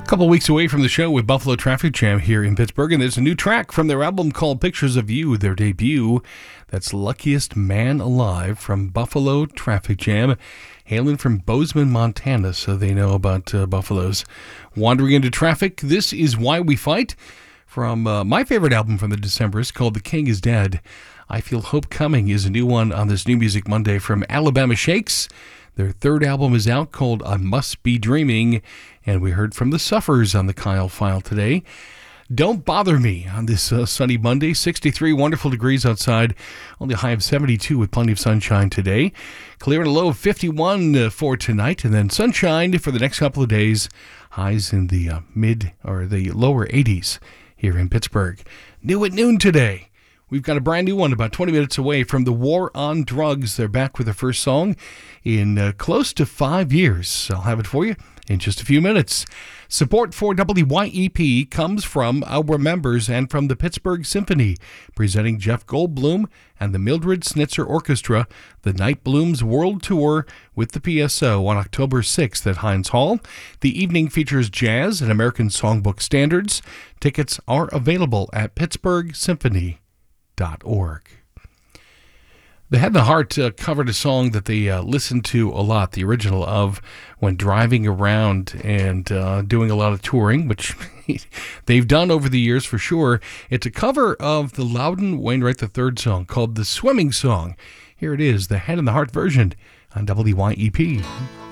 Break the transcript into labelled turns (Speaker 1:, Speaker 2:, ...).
Speaker 1: Couple weeks away from the show with Buffalo Traffic Jam here in Pittsburgh, and there's a new track from their album called Pictures of You, their debut. That's Luckiest Man Alive from Buffalo Traffic Jam, hailing from Bozeman, Montana, so they know about buffaloes. Wandering into traffic, this is Why We Fight from my favorite album from the Decemberists called The King is Dead. I Feel Hope Coming is a new one on this New Music Monday from Alabama Shakes. Their third album is out called I Must Be Dreaming, and we heard from the Suffers on the Kyle File today. Don't Bother Me on this sunny Monday, 63 wonderful degrees outside, only a high of 72 with plenty of sunshine today. Clear and a low of 51 for tonight, and then sunshine for the next couple of days, highs in the the lower 80s here in Pittsburgh. New at noon today. We've got a brand new one about 20 minutes away from The War on Drugs. They're back with their first song in close to 5 years. I'll have it for you in just a few minutes. Support for WYEP comes from our members and from the Pittsburgh Symphony, presenting Jeff Goldblum and the Mildred Snitzer Orchestra, the Night Blooms World Tour with the PSO on October 6th at Heinz Hall. The evening features jazz and American songbook standards. Tickets are available at pittsburghsymphony.org. The Head and the Heart covered a song that they listened to a lot, the original of, when driving around and doing a lot of touring, which they've done over the years for sure. It's a cover of the Loudon Wainwright III song called The Swimming Song. Here it is, the Head and the Heart version on WYEP.